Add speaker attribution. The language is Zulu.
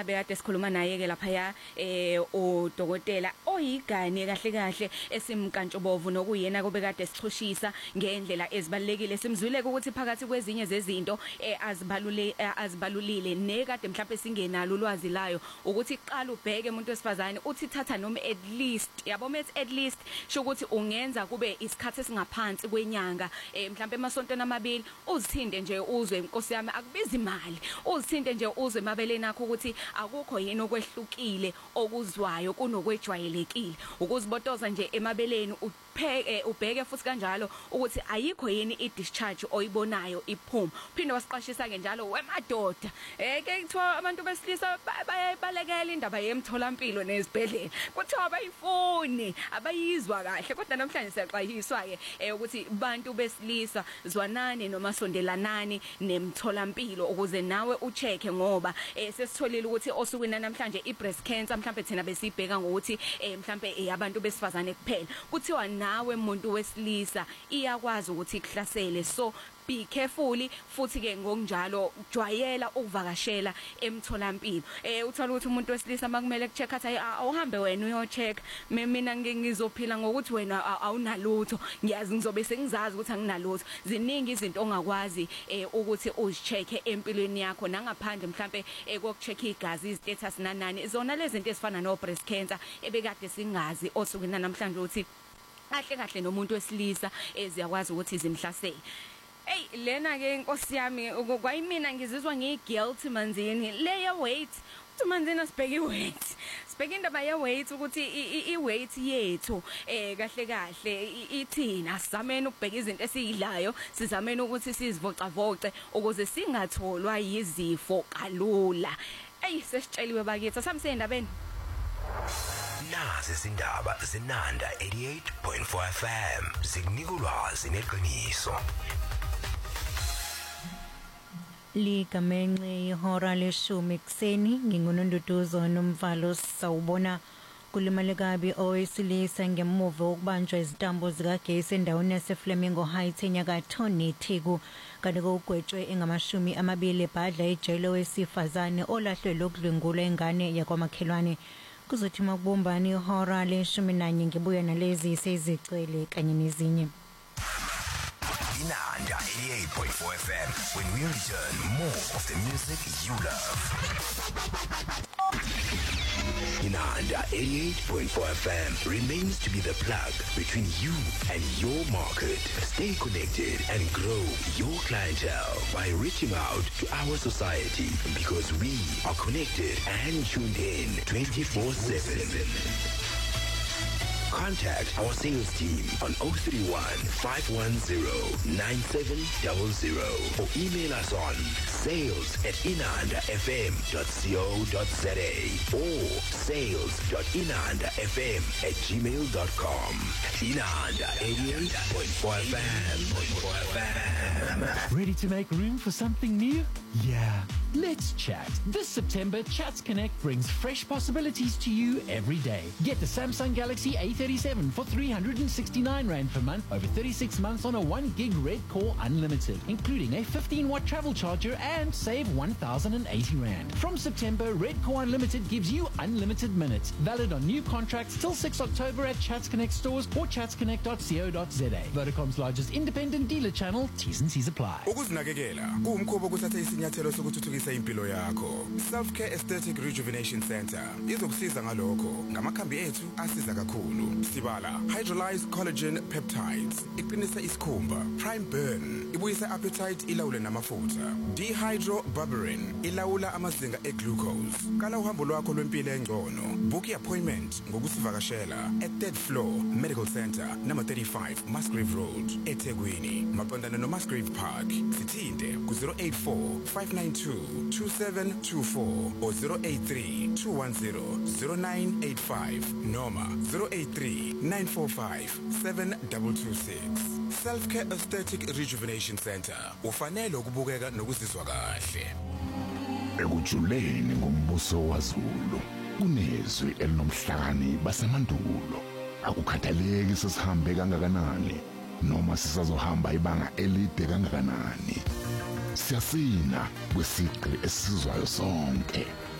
Speaker 1: sabe ade sikhuluma naye ke lapha udokotela oyigane kahle esimkantshobovu nokuyena kube kade sichushisa ngendlela ezibalekile simzwile ukuthi phakathi kwezinye zezinto azibalulile nekade mhlawumbe singenalo ulwazi layo ukuthi iqala ubheke umuntu wesifazane uthi thatha noma at least yabo methi at least sho ukuthi ungenza kube isikhathi esingaphansi kwenyanga mhlawumbe emasontweni amabili uzithinde nje uzwe inkosi yami akubiza imali uzithinde nje uzwe emabeleni akho ukuthi akukho yini okwehlukile okuzwayo kunokwejwayelekile ukuzibotoza nje emabeleni ubheke futhi kanjalo ukuthi ayikho yini i-discharge oyibonayo iphuma phinde wasiqashisa ke njalo wemadoda ke kuthiwa abantu besilisa bayayibalekela indaba yemtholampilo nezibhedlela kuthiwa abayifuni abayizwa kahle kodwa namhlanje siyaxwayiswa ke ukuthi bantu besilisa zwanani noma sondelanani nemtholampilo ukuze nawe ucheke ngoba sesitholile ukuthi osukwini namhlanje i-breast cancer mhlawumbe thina besibheka ngokuthi mhlawumbe abantu besifazane kuphela kuthiwa nawe umuntu wesilisa iyakwazi ukuthiikuhlasele so be careful futhi ke ngokunjalo jwayela ukuvakashela emtholampilo uthola ukuthi umuntu wesilisa makumele kucheck athi awuhambe wena uyocheck mina ngizophila ngokuthi wena awunalutho ngiyazi ngizobe sengizazi ukuthi anginalutho ziningi izinto ongakwazi ukuthi uzichecke empilweni yakho nangaphandle mhlambe kokucheck igazi status nanani zona lezi zinto ezifana no breast cancer ebekade singazi osukena namhlanje ukuthi kahle nomuntu wesilisa eziyakwazi ukuthi zimhlasele. Hey lena ke inkosi yami kwayimina ngizizwa ngiguilty manzini leya weight uthi manzini sibheke weight sibheke indaba ye weight ukuthi I weight yethu kahle ithina sizameni ukubheka izinto esiyidlayo sizameni ukuthi sizivocavoce ukuze singatholwa yizifo kalula. Hey sesitsheliwe bakithi asamse endabeni
Speaker 2: nazi izindaba zinanda 88.4 FM zikunika ulwazi neqiniso.
Speaker 3: Ligamenxe ihora leshumi kuseni ngingunonduduzo nomvalo sawubona kulimale kabi owesilisa ngemuva okubanjwa izitambo zikagesi endaweni yaseFlamingo Heights enyakatho neTheku kanti kugwetshwe engamashumi amabili ebhadla ejele wesifazane olahlwe lokudlwengula ingane yakwamakhelwane kuzothi makubumbani ihora leshumi nanye ngibuya nalezi sezicele kanye nezinye.
Speaker 2: Inanda 88.4 FM. When we return, more of the music you love. Inanda 88.4 FM remains to be the plug between you and your market. Stay connected and grow your clientele by reaching out to our society because we are connected and tuned in 24/7. Contact our sales team on 031 510 9700 or email us on sales@inandafm.co.za or sales.inandafm@gmail.com. Inanda 88.4 FM.
Speaker 4: Ready to make room for something new? Yeah. Let's chat. This September, Chats Connect brings fresh possibilities to you every day. Get the Samsung Galaxy A37 for 369 Rand per month over 36 months on a 1 gig Red Core Unlimited, including a 15-watt travel charger and save 1,080 Rand. From September, Red Core Unlimited gives you unlimited minutes, valid on new contracts till 6 October at Chats Connect stores or chatsconnect.co.za. Vodacom's largest independent dealer channel, T's and C's apply.
Speaker 5: Ukuzinakekela kuwumkhubo kuthatha isinyathelo sokuthuthukisa impilo yakho. Self-Care Aesthetic Rejuvenation Center izokusiza ngalokho ngamakhambi ethu asiza kakhulu. Sibala hydrolyzed collagen peptides iqinisa isikhumba, prime burn ibuyisa appetite ilawule namafutha, dehydroberberine ilawula amazinga eglucose. Kala uhambo lwakho lwempilo engcono. Book appointment ngokusivakashela at 3rd floor Medical Center number 35 Musgrave Road eThekwini maqondana no Musgrave Park. Sithinte ku 084 592 2724 or 083 210 0985 noma 083 945 7226. Self-Care Aesthetic Rejuvenation Center ufanele ukubukeka nokuzizwa kahle.
Speaker 6: Ekujuleni ngombuso waZulu kunezwi elinomhlakani basemandulo akukhathaleki sesihambe kangakanani noma sisazohamba ibanga elide kangakanani siyasina kwesigqi esizwayo sonke